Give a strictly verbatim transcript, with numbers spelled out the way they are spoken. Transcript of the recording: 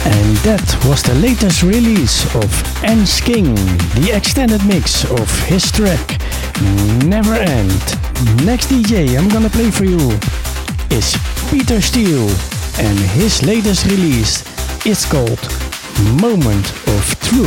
And that was the latest release of Ans King, the extended mix of his track Never End. Next D J I'm gonna play for you is Peter Steele, and his latest release is called Moment of Truth.